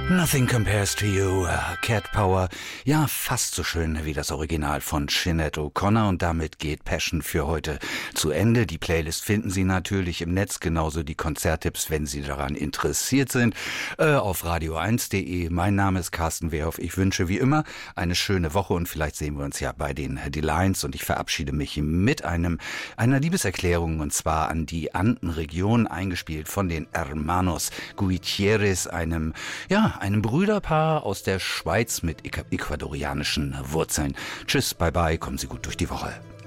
Nothing compares to you, Cat Power. Ja, fast so schön wie das Original von Sinead O'Connor. Und damit geht Passion für heute zu Ende. Die Playlist finden Sie natürlich im Netz, genauso die Konzerttipps, wenn Sie daran interessiert sind, auf radio1.de. Mein Name ist Carsten Wehrhoff. Ich wünsche wie immer eine schöne Woche und vielleicht sehen wir uns ja bei den Delines. Und ich verabschiede mich mit einer Liebeserklärung, und zwar an die Andenregion, eingespielt von den Hermanos Gutierrez, einem Brüderpaar aus der Schweiz mit ecuadorianischen Wurzeln. Tschüss, bye bye, kommen Sie gut durch die Woche.